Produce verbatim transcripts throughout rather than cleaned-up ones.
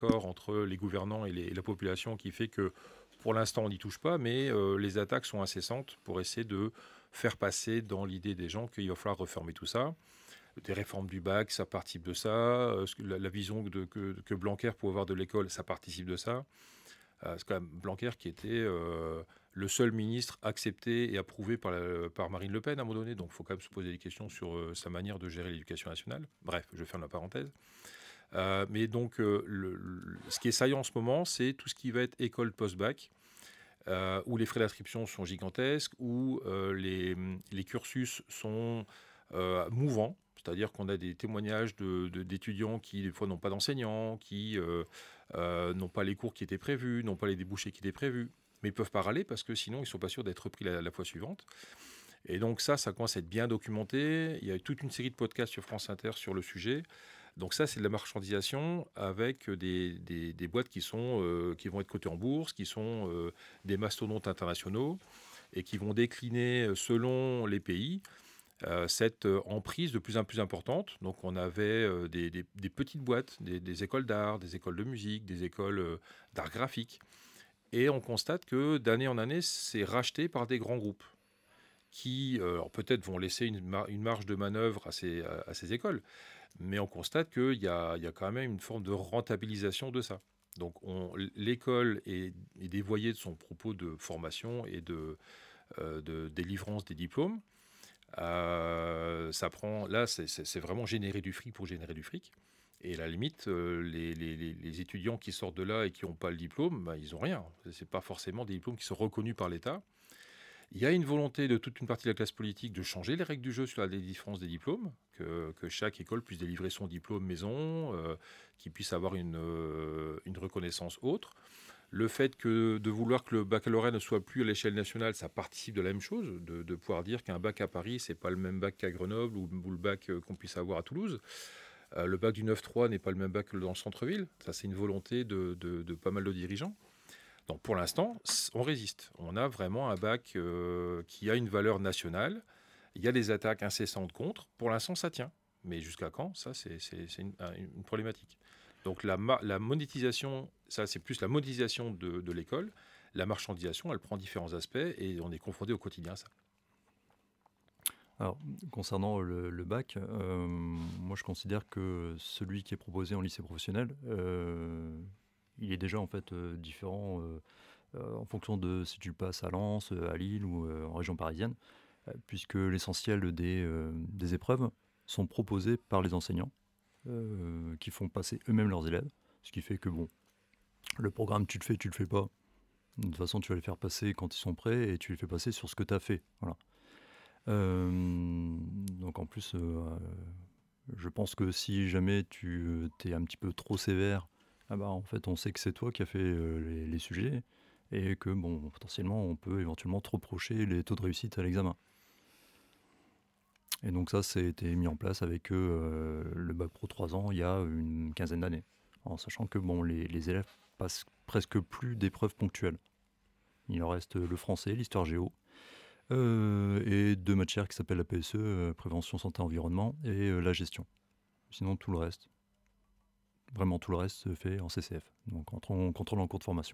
accord entre les gouvernants et, les, et la population qui fait que pour l'instant on n'y touche pas, mais euh, les attaques sont incessantes pour essayer de faire passer dans l'idée des gens qu'il va falloir reformer tout ça. Des réformes du bac, ça participe de ça. Euh, la, la vision de, que, que Blanquer pouvait avoir de l'école, ça participe de ça. Euh, c'est quand même Blanquer qui était euh, le seul ministre accepté et approuvé par, la, par Marine Le Pen à un moment donné. Donc il faut quand même se poser des questions sur euh, sa manière de gérer l'éducation nationale. Bref, je ferme la parenthèse. Euh, mais donc, euh, le, le, ce qui est saillant en ce moment, c'est tout ce qui va être école post-bac, euh, où les frais d'inscription sont gigantesques, où euh, les, les cursus sont euh, mouvants. C'est-à-dire qu'on a des témoignages de, de, d'étudiants qui, des fois, n'ont pas d'enseignants, qui euh, euh, n'ont pas les cours qui étaient prévus, n'ont pas les débouchés qui étaient prévus, mais ils ne peuvent pas râler parce que sinon, ils ne sont pas sûrs d'être repris la, la fois suivante. Et donc ça, ça commence à être bien documenté. Il y a toute une série de podcasts sur France Inter sur le sujet. Donc ça, c'est de la marchandisation avec des, des, des boîtes qui, sont, euh, qui vont être cotées en bourse, qui sont euh, des mastodontes internationaux et qui vont décliner selon les pays euh, cette emprise de plus en plus importante. Donc on avait euh, des, des, des petites boîtes, des, des écoles d'art, des écoles de musique, des écoles euh, d'art graphique. Et on constate que d'année en année, c'est racheté par des grands groupes qui, euh, alors peut-être, vont laisser une, mar- une marge de manœuvre à ces, à, à ces écoles, mais on constate qu'il y a, il y a quand même une forme de rentabilisation de ça. Donc on, l'école est, est dévoyée de son propos de formation et de, euh, de délivrance des diplômes. Euh, ça prend, là, c'est, c'est, c'est vraiment générer du fric pour générer du fric. Et à la limite, euh, les, les, les, étudiants qui sortent de là et qui n'ont pas le diplôme, bah, ils n'ont rien. Ce n'est pas forcément des diplômes qui sont reconnus par l'État. Il y a une volonté de toute une partie de la classe politique de changer les règles du jeu sur la différence des diplômes, que, que chaque école puisse délivrer son diplôme maison, euh, qu'il puisse avoir une, euh, une reconnaissance autre. Le fait que de vouloir que le baccalauréat ne soit plus à l'échelle nationale, ça participe de la même chose, de, de pouvoir dire qu'un bac à Paris, c'est pas le même bac qu'à Grenoble ou, ou le bac qu'on puisse avoir à Toulouse. Euh, le bac du neuf trois n'est pas le même bac que dans le centre-ville. Ça, c'est une volonté de, de, de pas mal de dirigeants. Donc pour l'instant, on résiste. On a vraiment un bac euh, qui a une valeur nationale. Il y a des attaques incessantes contre. Pour l'instant, ça tient. Mais jusqu'à quand? Ça, c'est, c'est, c'est une, une, problématique. Donc la, la monétisation, ça, c'est plus la monétisation de, de l'école. La marchandisation, elle prend différents aspects et on est confronté au quotidien à ça. Alors, concernant le, le bac, euh, moi je considère que celui qui est proposé en lycée professionnel, euh, il est déjà en fait euh, différent euh, euh, en fonction de si tu le passes à Lens, à Lille ou euh, en région parisienne, euh, puisque l'essentiel des, euh, des épreuves sont proposées par les enseignants euh, qui font passer eux-mêmes leurs élèves, ce qui fait que bon, le programme tu le fais, tu le fais pas. De toute façon, tu vas les faire passer quand ils sont prêts et tu les fais passer sur ce que tu as fait. Voilà. Euh, donc en plus, euh, je pense que si jamais tu es un petit peu trop sévère, ah bah, en fait, on sait que c'est toi qui as fait euh, les, les sujets et que bon, potentiellement, on peut éventuellement te reprocher les taux de réussite à l'examen. Et donc ça, c'était mis en place avec euh, le bac pro trois ans il y a une quinzaine d'années, en sachant que bon, les, les élèves passent presque plus d'épreuves ponctuelles. Il leur reste le français, l'histoire géo, euh, et deux matières qui s'appellent la P S E, euh, prévention santé environnement, et euh, la gestion. Sinon tout le reste, vraiment tout le reste se fait en C C F, donc contrôle, contrôle en cours de formation.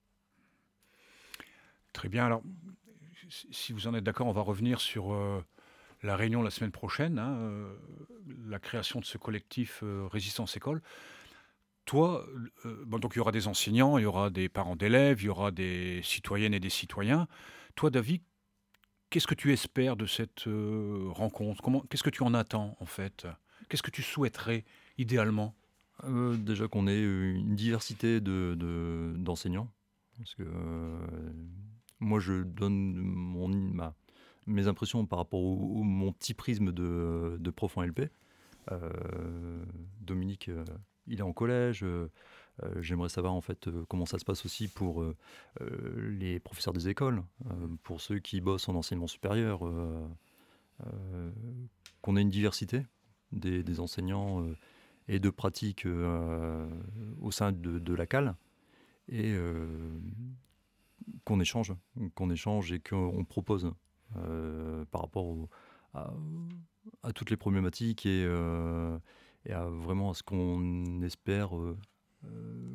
Très bien, alors si vous en êtes d'accord, on va revenir sur euh, la réunion la semaine prochaine, hein, euh, la création de ce collectif euh, Résistance École. Toi, euh, bon, donc il y aura des enseignants, il y aura des parents d'élèves, il y aura des citoyennes et des citoyens. Toi, David, qu'est-ce que tu espères de cette euh, rencontre? Comment, qu'est-ce que tu en attends, en fait? Qu'est-ce que tu souhaiterais, idéalement? euh, Déjà qu'on ait une diversité de, de, d'enseignants, parce que euh, moi je donne mon, ma, mes impressions par rapport au, au mon petit prisme de, de prof en L P. Euh, Dominique, euh, il est en collège. Euh, euh, j'aimerais savoir en fait euh, comment ça se passe aussi pour euh, euh, les professeurs des écoles, euh, pour ceux qui bossent en enseignement supérieur, euh, euh, qu'on ait une diversité des, des enseignants euh, et de pratiques euh, au sein de, de la C A L, et euh, qu'on échange, qu'on échange et qu'on propose euh, par rapport au, à, à toutes les problématiques et, euh, et à vraiment à ce qu'on espère euh,